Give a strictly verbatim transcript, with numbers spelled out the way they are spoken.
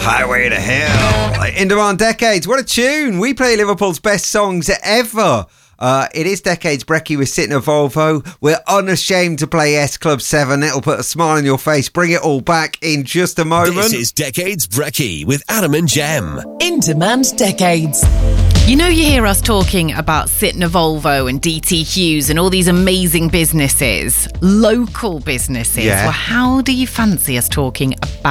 Highway to Hell. In Demand Decades. What a tune. We play Liverpool's best songs ever. Uh, it is Decades Brekkie with Sitting a Volvo. We're unashamed to play S Club seven. It'll put a smile on your face. Bring it all back in just a moment. This is Decades Brekkie with Adam and Jem. In Demand Decades. You know, you hear us talking about Sitting a Volvo and D T Hughes and all these amazing businesses, local businesses. Yeah. Well, how do you fancy us talking about